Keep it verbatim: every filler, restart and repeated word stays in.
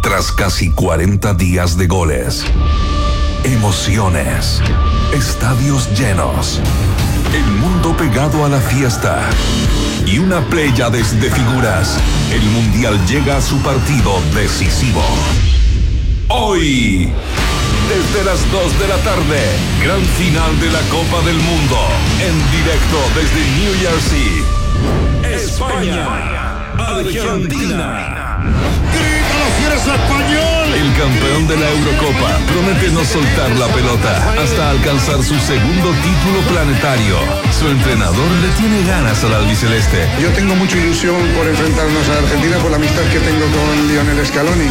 Tras casi cuarenta días de goles, emociones, estadios llenos, el mundo pegado a la fiesta y una pléyades de figuras, el Mundial llega a su partido decisivo. Hoy, desde las dos de la tarde, gran final de la Copa del Mundo, en directo desde New Jersey, España, Argentina. ¡Grita la fiesta español! El campeón de la Eurocopa promete no soltar la pelota hasta alcanzar su segundo título planetario. Su entrenador le tiene ganas al albiceleste. Yo tengo mucha ilusión por enfrentarnos a Argentina por la amistad que tengo con Lionel Scaloni.